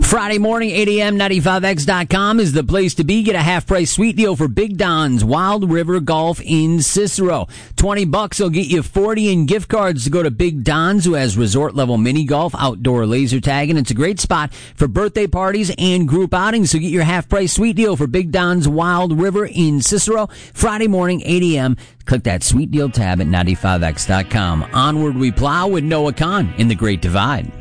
Friday morning, 8 a.m., 95X.com is the place to be. Get a half-price sweet deal for Big Don's Wild River Golf in Cicero. $20 will get you 40 in gift cards to go to Big Don's, who has resort-level mini golf, outdoor laser tag, and it's a great spot for birthday parties and group outings. So get your half-price sweet deal for Big Don's Wild River in Cicero. Friday morning, 8 a.m., click that sweet deal tab at 95X.com. Onward we plow with Noah Kahn in the Great Divide.